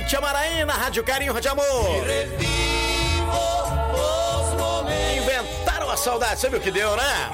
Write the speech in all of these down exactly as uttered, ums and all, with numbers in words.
Monte Amaraí, na Rádio Carinho, Rádio Amor. Inventaram a saudade, você viu o que deu, né?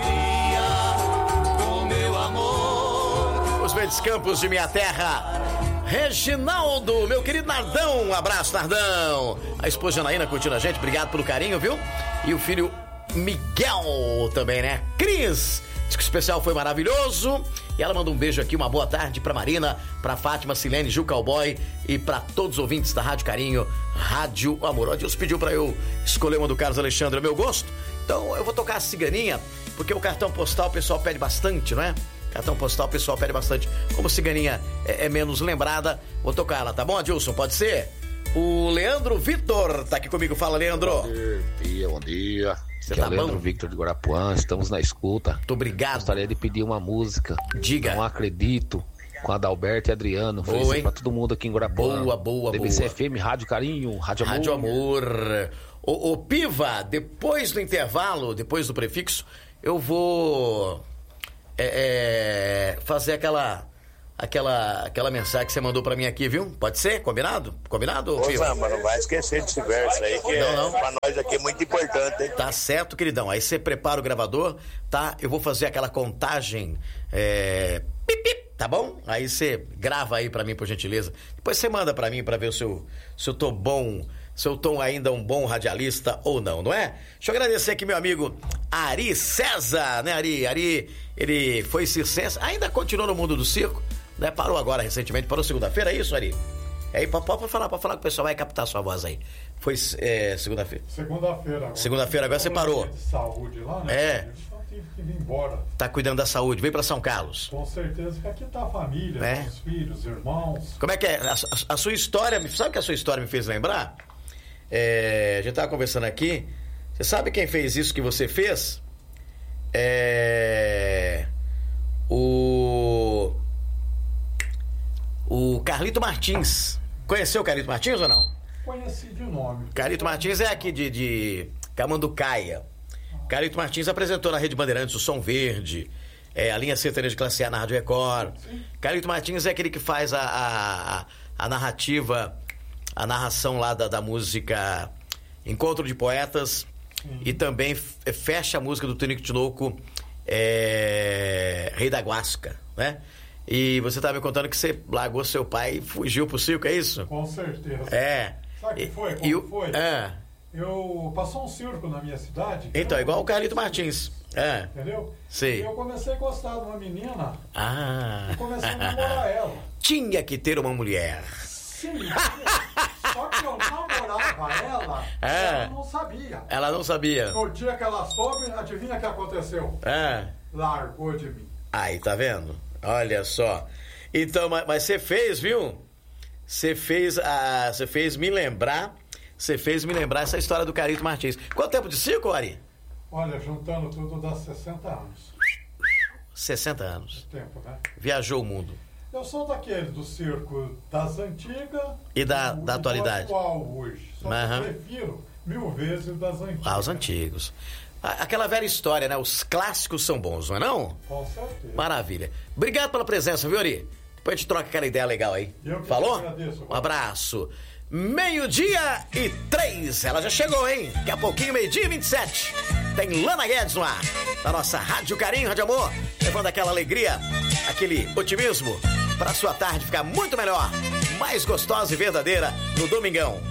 Os verdes campos de minha terra. Reginaldo, meu querido Nardão, um abraço, Nardão. A esposa Janaína curtindo a gente, obrigado pelo carinho, viu? E o filho Miguel também, né? Cris, diz que o especial foi maravilhoso. E ela manda um beijo aqui, uma boa tarde pra Marina, pra Fátima, Silene, Gil Cowboy e pra todos os ouvintes da Rádio Carinho, Rádio Amor. O Deus pediu pra eu escolher uma do Carlos Alexandre, é meu gosto. Então eu vou tocar a ciganinha, porque o cartão postal o pessoal pede bastante, não é? Cartão postal o pessoal pede bastante. Como ciganinha é, é menos lembrada, vou tocar ela, tá bom, Adilson? Pode ser? O Leandro Vitor tá aqui comigo. Fala, Leandro. Bom dia, bom dia. Você Aqui tá é o Leandro bom? Victor de Guarapuã, estamos na escuta. Muito obrigado. Gostaria de pedir uma música. Diga. Não Acredito, com Adalberto e Adriano. Boa, Oferecer hein? pra todo mundo aqui em Guarapuã. Boa, boa, D B boa. C F M, Rádio Carinho, Rádio Amor. Rádio Amor. Ô, ô, Piva, depois do intervalo, depois do prefixo, eu vou é, é, fazer aquela, aquela, aquela mensagem que você mandou pra mim aqui, viu? Pode ser? Combinado? Combinado, Ô, Piva? Zamba, não vai esquecer desse verso aí, que Não, é, não. pra nós aqui é muito importante, hein? Tá certo, queridão. Aí você prepara o gravador, tá? Eu vou fazer aquela contagem, é... pip, pip, tá bom? Aí você grava aí pra mim, por gentileza. Depois você manda pra mim pra ver se eu, se eu tô bom, se eu tô ainda um bom radialista ou não, não é? Deixa eu agradecer aqui meu amigo Ari César, né, Ari? Ari, ele foi circense, ainda continua no mundo do circo, né? Parou agora recentemente, parou segunda-feira, é isso, Ari? Aí, pode, pode falar, pode falar que o pessoal vai captar sua voz aí. Foi é, segunda-feira. Segunda-feira agora. Segunda-feira, agora você parou. De saúde lá, né? É. Eu só tive que vir embora. Tá cuidando da saúde, vem pra São Carlos. Com certeza que aqui tá a família, É. os filhos, irmãos. Como é que é? A, a- a sua história, sabe o que a sua história me fez lembrar? É, a gente tava conversando aqui. Você sabe quem fez isso que você fez? É. O. O Carlito Martins. Conheceu o Carlito Martins ou não? Conheci de nome. Carlito Martins é aqui de, de Camanducaia. Carlito Martins apresentou na Rede Bandeirantes o Som Verde, é, a linha sertaneja de classe A na Rádio Record. Carlito Martins é aquele que faz a, a, a narrativa, a narração lá da, da música Encontro de Poetas. Sim. E também f- fecha a música do Tonico Tinoco, é, Rei da Guasca, né? E você estava me contando que você largou seu pai e fugiu pro circo, é isso? Com certeza. É. Sabe o que foi? Como E o- foi? É. Eu passou um circo na minha cidade. Então, eu- igual o Carlito Martins. É. Entendeu? Sim. E eu comecei a gostar de uma menina Ah. e comecei a namorar ela. Tinha que ter uma mulher. Sim. Só que eu namorava ela, É. ela não sabia. Ela não sabia. No dia que ela soube, adivinha o que aconteceu? É. Largou de mim. Aí, tá vendo? Olha só. Então, mas, mas você fez, viu? Você fez, a, você fez me lembrar, você fez me lembrar essa história do Carlito Martins. Quanto tempo de circo, Ari? Olha, juntando tudo dá sessenta anos. sessenta anos. Tempo, né? Viajou o mundo. Eu sou daquele do circo das antigas E da- do- da do atualidade. atual hoje. Só Aham. que eu prefiro mil vezes das antigas. Ah, os antigos. A- Aquela velha história, né? Os clássicos são bons, não é não? Com certeza. Maravilha. Obrigado pela presença, viu, Ari? Depois a gente troca aquela ideia legal aí. Eu que Falou? te agradeço. Um abraço. Meio-dia e três. Ela já chegou, hein? Daqui a pouquinho, meio-dia e vinte e sete. Tem Lana Guedes no ar. Da nossa Rádio Carinho, Rádio Amor. Levando aquela alegria, aquele otimismo para sua tarde ficar muito melhor, mais gostosa e verdadeira no domingão.